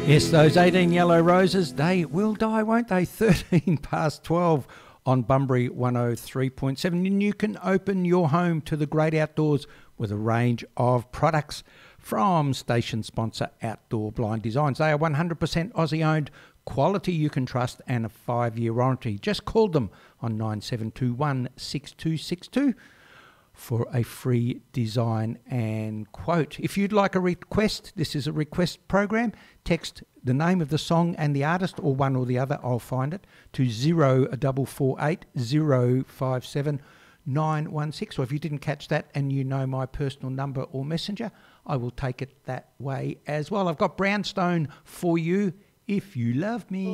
Yes, those 18 yellow roses, they will die, won't they? 13 past 12 on Bunbury 103.7. And you can open your home to the great outdoors with a range of products from station sponsor Outdoor Blind Designs. They are 100% Aussie owned, quality you can trust, and a 5-year warranty. Just call them on 9721 6262 for a free design and quote. If you'd like a request, this is a request program, text the name of the song and the artist, or one or the other, I'll find it, to 0448 057 916. Or if you didn't catch that and you know my personal number or messenger, I will take it that way as well. I've got Brownstone for you, If You Love Me.